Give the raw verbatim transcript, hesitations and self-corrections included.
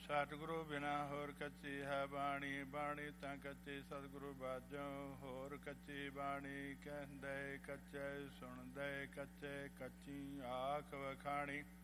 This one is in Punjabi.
ਸਤਿਗੁਰੂ ਬਿਨਾ ਹੋਰ ਕੱਚੀ ਹੈ ਬਾਣੀ, ਬਾਣੀ ਤਾਂ ਕੱਚੀ ਸਤਿਗੁਰੂ ਬਾਝੋਂ। ਹੋਰ ਕੱਚੀ ਬਾਣੀ ਕਹਿੰਦੇ ਕੱਚੇ, ਸੁਣਦੇ ਕੱਚੇ, ਕੱਚੀ ਆਖ ਵਖਾਣੀ।